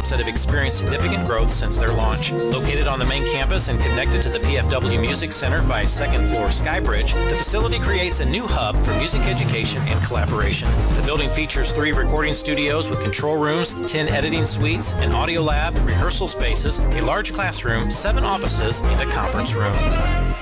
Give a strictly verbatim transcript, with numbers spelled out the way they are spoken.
startups that have experienced significant growth since their launch. Located on the main campus and connected to the P F W Music Center by a second-floor skybridge, the facility creates a new hub for music education and collaboration. The building features three recording studios with control rooms, ten editing suites, an audio lab, rehearsal spaces, a large classroom, seven offices, and a conference room.